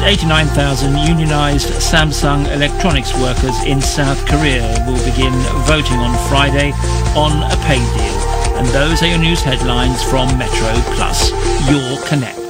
89,000 unionized Samsung electronics workers in South Korea will begin voting on Friday on a pay deal. And those are your news headlines from Metro Plus, your connect.